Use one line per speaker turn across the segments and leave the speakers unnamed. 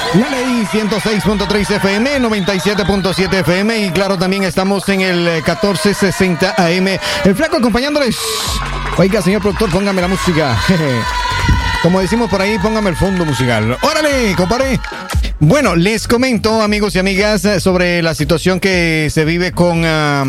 La Ley 106.3 FM, 97.7 FM y claro, también estamos en el 1460 AM. El Flaco acompañándoles. Oiga, señor productor, póngame la música. Como decimos por ahí, póngame el fondo musical. ¡Órale, compadre! Bueno, les comento, amigos y amigas, sobre la situación que se vive con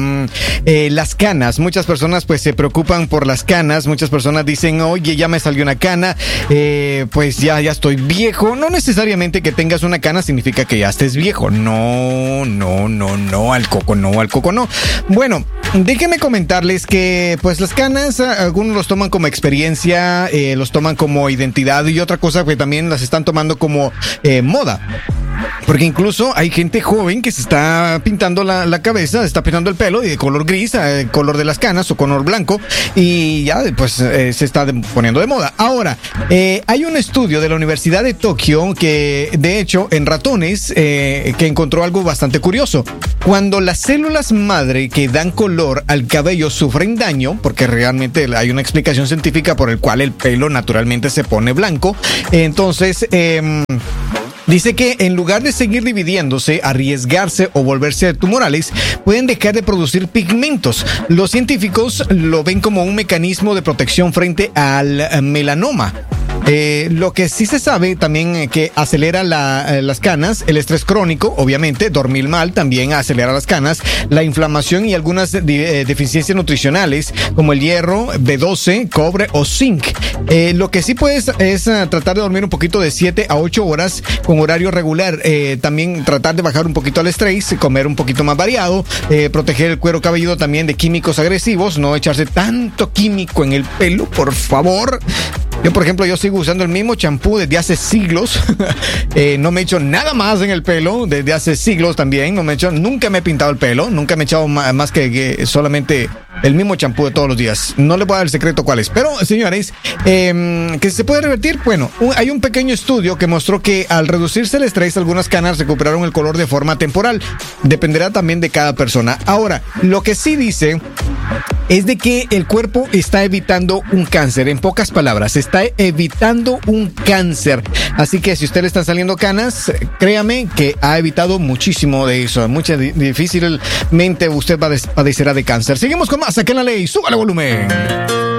las canas. Muchas personas pues se preocupan por las canas. Muchas personas dicen, oye, ya me salió una cana, pues ya estoy viejo. No necesariamente que tengas una cana significa que ya estés viejo. No, al coco no. Bueno, déjenme comentarles que pues las canas, algunos los toman como experiencia, los toman como identidad y otra cosa que también las están tomando como moda. Porque incluso hay gente joven que se está pintando la cabeza, se está pintando el pelo y de color gris, color de las canas o color blanco, y ya pues se está poniendo de moda. Ahora, hay un estudio de la Universidad de Tokio que de hecho en ratones que encontró algo bastante curioso. Cuando las células madre que dan color al cabello sufren daño, porque realmente hay una explicación científica por el cual el pelo naturalmente se pone blanco, entonces dice que en lugar de seguir dividiéndose, arriesgarse o volverse tumorales, pueden dejar de producir pigmentos. Los científicos lo ven como un mecanismo de protección frente al melanoma. Lo que sí se sabe también que acelera las canas, el estrés crónico, obviamente, dormir mal también acelera las canas, la inflamación y algunas deficiencias nutricionales como el hierro, B12, cobre o zinc. Lo que sí puedes es tratar de dormir un poquito de 7 a 8 horas con horario regular. También tratar de bajar un poquito el estrés, comer un poquito más variado, proteger el cuero cabelludo también de químicos agresivos, no echarse tanto químico en el pelo, por favor. Yo, por ejemplo, sigo usando el mismo champú desde hace siglos. No me echo nada más en el pelo desde hace siglos también. Nunca me he pintado el pelo, nunca me he echado más que solamente el mismo champú de todos los días. No le voy a dar el secreto cuál es. Pero, señores, que se puede revertir. Bueno, hay un pequeño estudio que mostró que al reducirse el estrés, algunas canas recuperaron el color de forma temporal. Dependerá también de cada persona. Ahora, lo que sí dice es de que el cuerpo está evitando un cáncer. En pocas palabras, está evitando un cáncer. Así que si a usted le están saliendo canas, créame que ha evitado muchísimo de eso. Difícilmente usted padecerá de cáncer. Seguimos con más aquí en La Ley. ¡Súbale volumen!